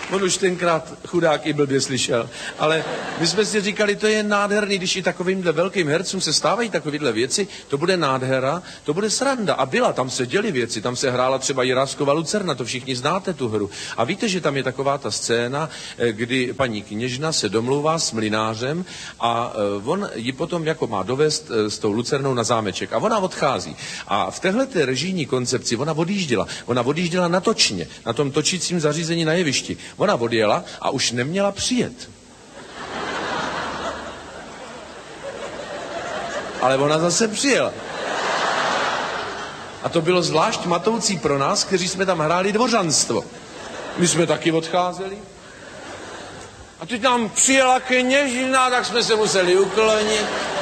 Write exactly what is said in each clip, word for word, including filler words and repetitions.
On už tenkrát chudák i blbě slyšel. Ale my jsme si říkali, to je nádherný, když i takovýmhle velkým hercům se stávají takovýhle věci, to bude nádhera, to bude sranda. A byla, tam se děly věci, tam se hrála třeba Jiráskova Lucerna, to všichni znáte tu hru. A víte, že tam je taková ta scéna, kdy paní kněžna se domlouvá s mlynářem a on ji potom jako má dovést s tou Lucernou na zámeček. A ona odchází. A v téhleté režijní koncepci ona odjížděla. Ona odjížděla na točně, na tom točícím zařízení na jevišti. Ona odjela a už neměla přijet. Ale ona zase přijela. A to bylo zvlášť matoucí pro nás, kteří jsme tam hráli dvořanstvo. My jsme taky odcházeli. A teď nám přijela kněžina, tak jsme se museli uklonit.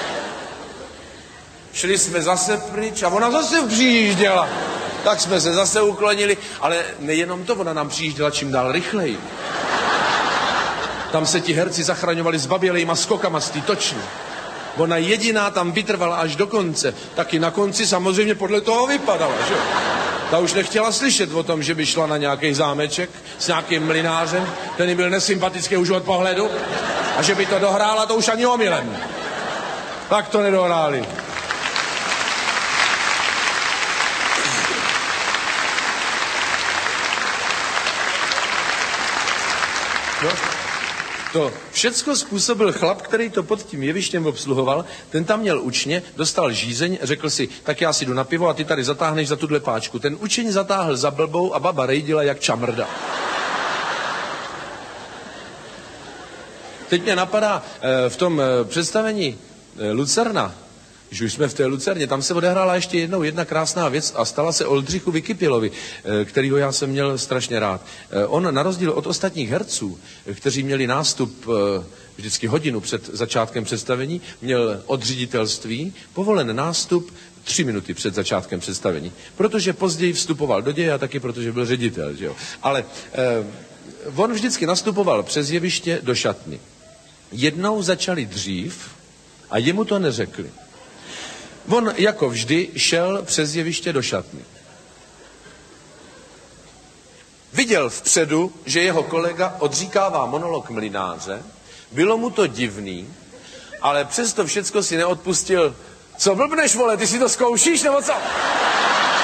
Šli jsme zase pryč a ona zase přijížděla. Tak jsme se zase uklonili, ale nejenom to, ona nám přijížděla čím dál rychleji. Tam se ti herci zachraňovali s babělejma skokama z té točny. Ona jediná tam vytrvala až do konce. Taky na konci samozřejmě podle toho vypadala, že? Ta už nechtěla slyšet o tom, že by šla na nějaký zámeček s nějakým mlynářem, ten jí byl nesympatický už od pohledu, a že by to dohrála, to už ani omylem. Tak to nedohráli. No, to všecko způsobil chlap, který to pod tím jevištěm obsluhoval, ten tam měl učně, dostal žízeň, řekl si, tak já si jdu na pivo a ty tady zatáhneš za tuhle páčku. Ten učeň zatáhl za blbou a baba rejdila jak čamrda. Teď mě napadá, v tom představení Lucerna, když už jsme v té Lucerně, tam se odehrála ještě jednou jedna krásná věc a stala se Oldřichu Vykypilovi, kterýho já jsem měl strašně rád. On na rozdíl od ostatních herců, kteří měli nástup vždycky hodinu před začátkem představení, měl od ředitelství povolen nástup tři minuty před začátkem představení. Protože později vstupoval do děje a taky protože byl ředitel. Že jo? Ale eh, on vždycky nastupoval přes jeviště do šatny. Jednou začali dřív a jemu to neřekli. On jako vždy šel přes jeviště do šatny. Viděl vpředu, že jeho kolega odříkává monolog mlynáře, bylo mu to divný, ale přesto všecko si neodpustil. Co blbneš, vole, ty si to zkoušíš, nebo co?